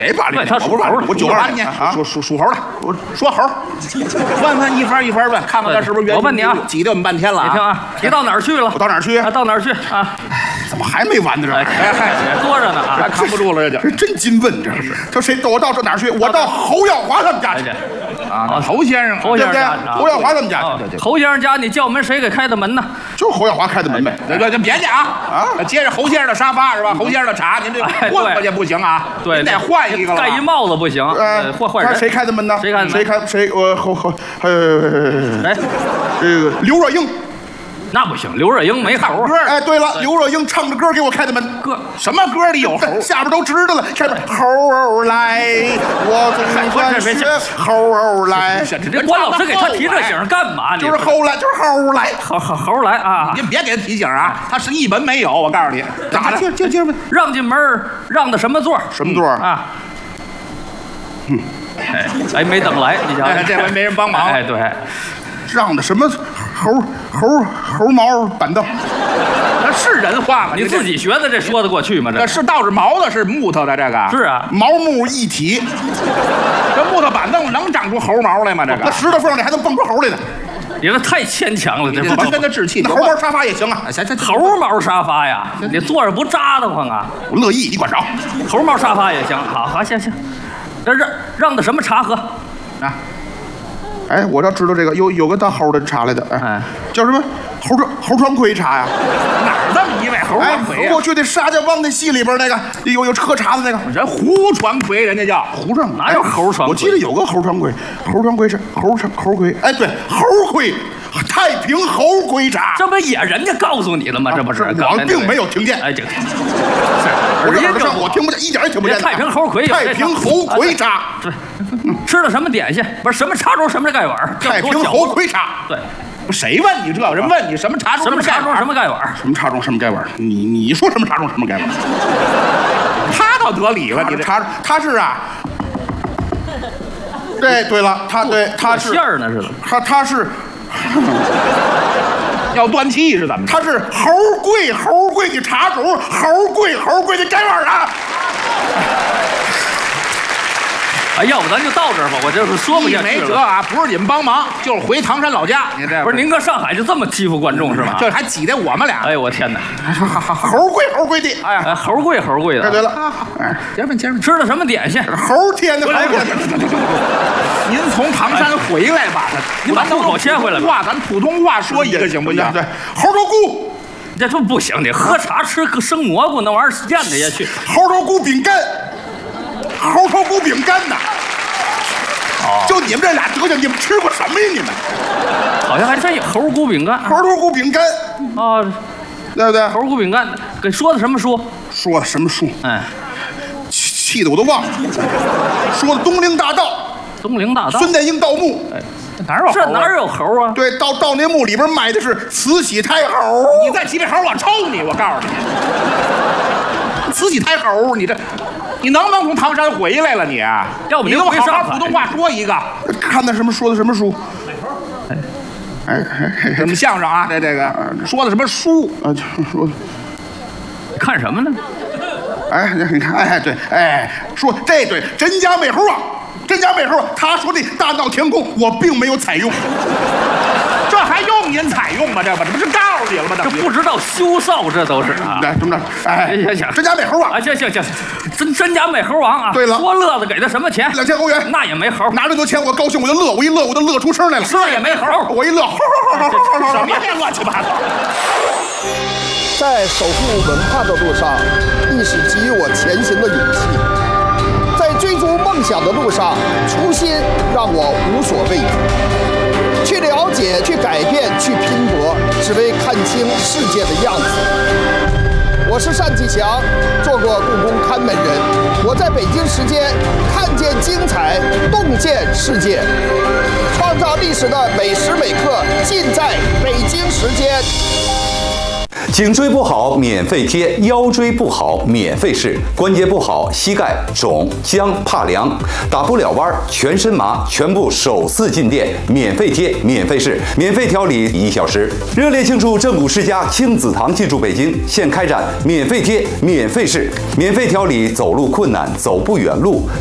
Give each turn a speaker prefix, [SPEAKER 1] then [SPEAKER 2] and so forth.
[SPEAKER 1] 谁8零年？
[SPEAKER 2] 他属猴的，
[SPEAKER 1] 我92
[SPEAKER 3] 年
[SPEAKER 1] 啊，
[SPEAKER 3] 属猴的。我说猴，问一分一分问，看看他是不是原。
[SPEAKER 2] 我问你啊，
[SPEAKER 3] 挤兑我们半天了。
[SPEAKER 2] 你听啊，你到哪儿去了？
[SPEAKER 1] 我到哪儿去？
[SPEAKER 2] 到哪儿去啊？
[SPEAKER 1] 怎么还没完呢？这
[SPEAKER 2] 多着呢啊，
[SPEAKER 3] 还扛不住了，这
[SPEAKER 1] 真金问，这是。他谁？我到哪儿去？我到侯耀华他们家去。
[SPEAKER 3] 啊，侯先生，
[SPEAKER 2] 侯先生家，
[SPEAKER 1] 侯耀华他们家。
[SPEAKER 2] 侯先生家，你叫门谁给开的门呢？
[SPEAKER 1] 就是侯耀华开的门呗。
[SPEAKER 3] 这别介啊！接着侯先生的沙发是吧？侯先生的茶，您这换过去不行啊！
[SPEAKER 2] 对，
[SPEAKER 3] 您得换一个了。
[SPEAKER 2] 盖一帽子不行，换人。
[SPEAKER 1] 谁开的门呢？
[SPEAKER 2] 谁开的门？
[SPEAKER 1] 谁？
[SPEAKER 2] 哎，
[SPEAKER 1] 这个刘若英。
[SPEAKER 2] 那不行，刘若英没猴。
[SPEAKER 1] 哎，对了，刘若英唱着歌给我开的门。
[SPEAKER 3] 歌什么歌里有猴？
[SPEAKER 1] 下边都知道了。开门，猴来，我总算学猴来。
[SPEAKER 2] 这关老师给他提这醒干嘛？
[SPEAKER 1] 就是猴来，就是猴来，
[SPEAKER 2] 猴来啊！
[SPEAKER 3] 您别给他提醒啊，他是一门没有。我告诉你，
[SPEAKER 1] 咋的？就
[SPEAKER 2] 让进门，让的什么座？
[SPEAKER 1] 什么座
[SPEAKER 2] 啊？哎，没等来，你瞧，
[SPEAKER 3] 这回没人帮忙。
[SPEAKER 2] 哎，对，
[SPEAKER 1] 让的什么猴毛板凳？
[SPEAKER 3] 那是人话吗？
[SPEAKER 2] 你自己学的，这说得过去吗？
[SPEAKER 3] 这是倒是毛的，是木头的，这个
[SPEAKER 2] 是啊，
[SPEAKER 1] 毛木一体。
[SPEAKER 3] 这木头板凳能长出猴毛来吗？这个
[SPEAKER 1] 那石头缝里还能蹦出猴来呢。
[SPEAKER 2] 你这太牵强了，这不
[SPEAKER 3] 跟他置气。
[SPEAKER 1] 那猴毛沙发也行啊，
[SPEAKER 2] 猴毛沙发呀，你坐着不扎得慌啊？
[SPEAKER 1] 我乐意，你管着。
[SPEAKER 2] 猴毛沙发也行，好，行。这让的什么茶喝
[SPEAKER 3] 啊？
[SPEAKER 1] 哎，我要知道这个有个当猴的茶来的，哎，叫什么猴川葵茶呀？
[SPEAKER 3] 哪儿这么一位猴川葵呀？
[SPEAKER 1] 过去的沙家浜那戏里边那个有喝茶的那个
[SPEAKER 3] 人胡传葵，人家叫
[SPEAKER 1] 胡传，
[SPEAKER 2] 哪有猴传葵？
[SPEAKER 1] 我记得有个猴传葵，猴传葵是猴葵，哎，对，猴葵。太平猴龟茶，
[SPEAKER 2] 这不也人家告诉你了吗？这不是，
[SPEAKER 1] 我并没有听见。
[SPEAKER 2] 哎，这个是
[SPEAKER 1] 我听不见，一点也听不见。
[SPEAKER 2] 太平猴葵，
[SPEAKER 1] 太平猴葵茶，
[SPEAKER 2] 对，吃了什么点心？不是什么茶盅，什么盖碗？
[SPEAKER 1] 太平猴葵茶，
[SPEAKER 2] 对。
[SPEAKER 3] 谁问你这？人问你什么茶盅？
[SPEAKER 2] 什么茶盅？什么盖碗？
[SPEAKER 1] 什么茶盅？什么盖碗？你说什么茶盅？什么盖碗？
[SPEAKER 3] 他倒得理了，你这
[SPEAKER 1] 茶他是啊。对了，他是
[SPEAKER 2] 馅儿呢是的，
[SPEAKER 1] 他是。
[SPEAKER 3] 要断气是怎么？
[SPEAKER 1] 他是猴贵的茶种，猴贵的盖碗啊！
[SPEAKER 2] 哎，要不咱就到这儿吧，我就是说不下去了。
[SPEAKER 3] 没辙啊，不是你们帮忙，就是回唐山老家。你这
[SPEAKER 2] 不是您搁上海就这么欺负观众是吧？
[SPEAKER 3] 这还挤兑我们俩。
[SPEAKER 2] 哎呦我天哪！
[SPEAKER 1] 猴贵的，
[SPEAKER 2] 哎，猴贵的。
[SPEAKER 1] 对了，
[SPEAKER 3] 前面
[SPEAKER 2] 吃的什么点心？
[SPEAKER 1] 猴天的。
[SPEAKER 3] 您从唐山回来吧，
[SPEAKER 2] 您把户口迁回来吧。
[SPEAKER 3] 咱普通话说一个行不行？
[SPEAKER 1] 对，猴头菇，
[SPEAKER 2] 这不行，你喝茶吃个生蘑菇那玩意儿咽得下去。
[SPEAKER 1] 猴头菇饼干呐！就你们这俩德行，你们吃过什么呀？你们
[SPEAKER 2] 好像还真有猴菇饼干。
[SPEAKER 1] 猴头菇饼干
[SPEAKER 2] 啊，
[SPEAKER 1] 对不对？
[SPEAKER 2] 猴菇饼干给说的什么书？
[SPEAKER 1] 说的什么书？
[SPEAKER 2] 哎，
[SPEAKER 1] 气得我都忘了。说的东陵大盗。孙殿英盗墓。
[SPEAKER 3] 哎，哪
[SPEAKER 2] 有猴啊？
[SPEAKER 1] 对，盗那墓里边埋的是慈禧太后。
[SPEAKER 3] 你再提这猴，我抽你！我告诉你，慈禧太后，你能不能从唐山回来了你？
[SPEAKER 2] 要不
[SPEAKER 3] 你给我好好普通话说一个。
[SPEAKER 1] 看的什么？说的什么书？
[SPEAKER 3] 什么相声啊？这个说的什么书
[SPEAKER 1] 啊？说
[SPEAKER 2] 看什么呢？
[SPEAKER 1] 哎，你看，哎，对，哎，说这对真假美猴啊。他说的大闹天宫，我并没有采用，
[SPEAKER 3] 这还用您采用吗？这不是告诉你了吗？
[SPEAKER 2] 这不知道羞臊，这都是啊！
[SPEAKER 1] 来，怎么着？哎，
[SPEAKER 2] 行，
[SPEAKER 1] 真假美猴王
[SPEAKER 2] 啊！行，真假美猴王啊！
[SPEAKER 1] 对了，
[SPEAKER 2] 说乐子给他什么钱
[SPEAKER 1] ？2000欧元，
[SPEAKER 2] 那也没猴，
[SPEAKER 1] 拿这么多钱，我高兴，我就乐，我一乐我就乐出声来了。
[SPEAKER 2] 这也没猴，
[SPEAKER 1] 我一乐，
[SPEAKER 3] 什么这乱七八糟！
[SPEAKER 4] 在守护文化的路上，亦是给予我前行的勇气。在追逐梦想的路上，初心让我无所畏惧。去了解，去改变，去拼搏，只为看清世界的样子。我是单霁翔，做过故宫看门人。我在北京时间看见精彩，洞见世界，创造历史的每时每刻，尽在北京时间。
[SPEAKER 5] 颈椎不好免费贴，腰椎不好免费试，关节不好膝盖肿僵怕凉打不了弯全身麻全部首次进店免费贴免费试免费调理1小时，热烈庆祝正骨世家亲子堂进驻北京，现开展免费贴免费试免费调理走路困难走不远路